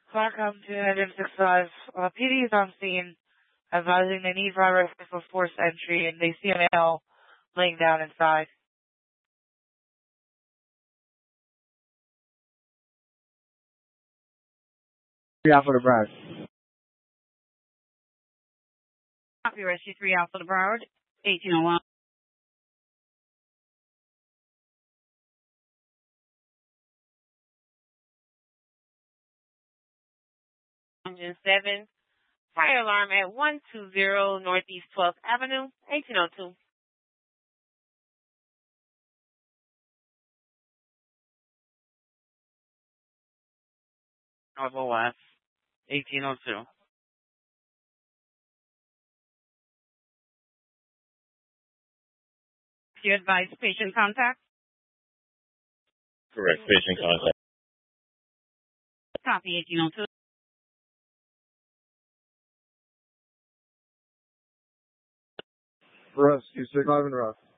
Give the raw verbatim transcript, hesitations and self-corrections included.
Welcome to Engine six five. Uh, P D is on scene, advising they need driver for forced entry, and they see a male laying down inside. Three Alpha to Broward. Copy, Rescue three Alpha to Broward, eighteen oh one. Engine seven, fire alarm at one two zero Northeast twelfth Avenue, eighteen oh two. Northwest, eighteen oh two. Do you advise patient contact? Correct, patient contact. Copy, eighteen oh two. Russ, you six five and Russ.